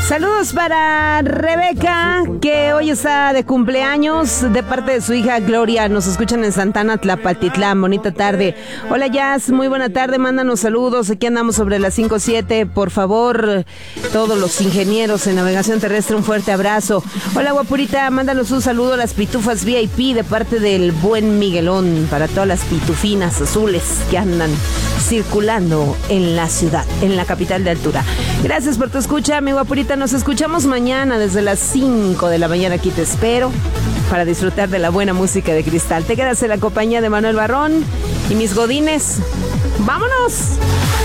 Saludos para Rebeca, que hoy está de cumpleaños, de parte de su hija Gloria. Nos escuchan en Santana, Tlapatitlán. Bonita tarde. Hola, Jazz, muy buena tarde. Mándanos saludos. Aquí andamos sobre las 5:07. Por favor, todos los ingenieros en navegación terrestre, un fuerte abrazo. Hola, guapurita, mándanos un saludo a las pitufas VIP de parte del buen Miguelón, para todas las pitufinas azules que andan circulando en la ciudad, en la capital de altura. Gracias por tu escucha, mi guapurita. Nos escuchamos mañana desde las 5 de la mañana. Aquí te espero para disfrutar de la buena música de Cristal. Te quedas en la compañía de Manuel Barrón y mis godines. ¡Vámonos!